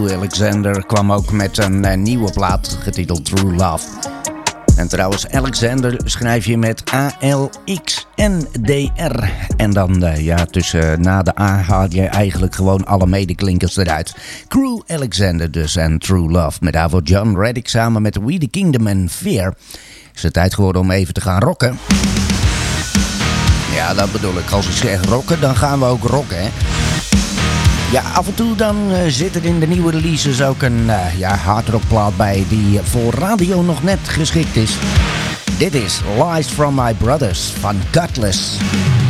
Alexander kwam ook met een nieuwe plaat getiteld True Love. En trouwens, Alexander schrijf je met A-L-X-N-D-R. En dan, na de A haal je eigenlijk gewoon alle medeklinkers eruit. Crew Alexander dus en True Love. Met daarvoor John Reddick samen met We The Kingdom en Fear. Is het tijd geworden om even te gaan rocken. Ja, dat bedoel ik. Als ik zeg rocken, dan gaan we ook rocken, hè. Ja, af en toe dan zit er in de nieuwe releases ook een hardrockplaat bij die voor radio nog net geschikt is. Dit is Lies From My Brothers van Gutless.